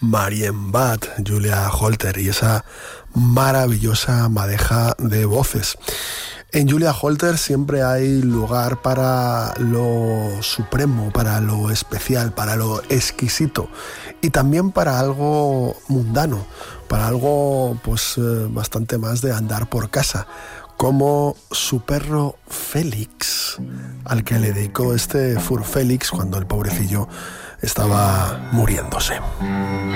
Marienbad, Julia Holter, y esa maravillosa madeja de voces. En Julia Holter siempre hay lugar para lo supremo, para lo especial, para lo exquisito y también para algo mundano, para algo pues bastante más de andar por casa, como su perro Félix, al que le dedicó este Fur Félix cuando el pobrecillo estaba muriéndose.